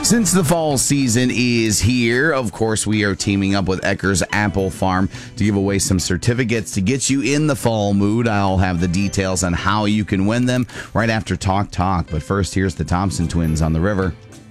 Since the fall season is here, of course, we are teaming up with Ecker's Apple Farm to give away some certificates to get you in the fall mood. I'll have the details on how you can win them right after Talk Talk. But first, here's the Thompson twins on the river.